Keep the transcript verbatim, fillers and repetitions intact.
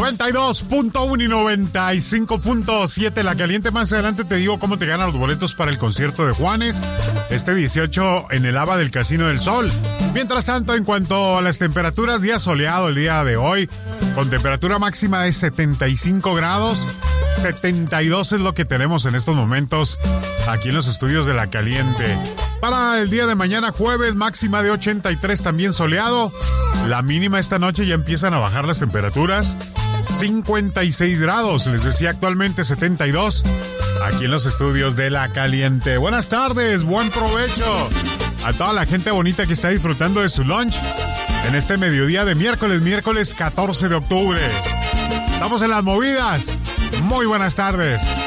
noventa y dos punto uno y noventa y cinco punto siete La Caliente. Más adelante te digo cómo te ganan los boletos para el concierto de Juanes este dieciocho en el ABA del Casino del Sol. Mientras tanto, en cuanto a las temperaturas, día soleado el día de hoy, con temperatura máxima de setenta y cinco grados. setenta y dos es lo que tenemos en estos momentos aquí en los estudios de La Caliente. Para el día de mañana, jueves, máxima de ochenta y tres, también soleado. La mínima esta noche ya empiezan a bajar las temperaturas. cincuenta y seis grados, les decía, actualmente setenta y dos, aquí en los estudios de La Caliente. Buenas tardes, buen provecho a toda la gente bonita que está disfrutando de su lunch en este mediodía de miércoles, miércoles catorce de octubre. Estamos en las movidas. Muy buenas tardes.